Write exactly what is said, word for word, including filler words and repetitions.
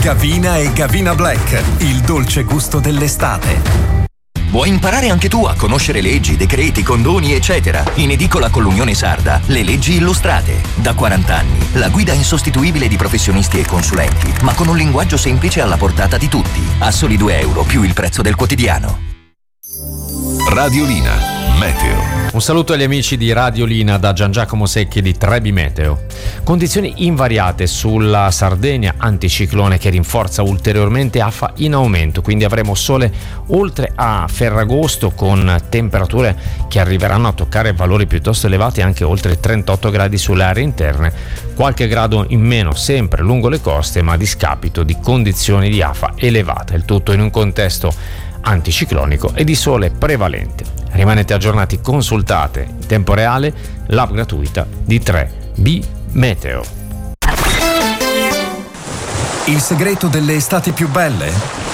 Gavina e Gavina Black, il dolce gusto dell'estate. Vuoi imparare anche tu a conoscere leggi, decreti, condoni, eccetera? In edicola con l'Unione Sarda, le leggi illustrate. Da quaranta anni, la guida insostituibile di professionisti e consulenti, ma con un linguaggio semplice alla portata di tutti. A soli due euro più il prezzo del quotidiano. Radiolina Meteo. Un saluto agli amici di Radiolina da Gian Giacomo Secchi di Trebi Meteo. Condizioni invariate sulla Sardegna, anticiclone che rinforza ulteriormente afa in aumento, quindi avremo sole oltre a Ferragosto con temperature che arriveranno a toccare valori piuttosto elevati, anche oltre trentotto gradi sulle aree interne, qualche grado in meno sempre lungo le coste, ma a discapito di condizioni di afa elevate, il tutto in un contesto anticiclonico e di sole prevalente. Rimanete aggiornati, consultate in tempo reale l'app gratuita di tre B Meteo. Il segreto delle estati più belle?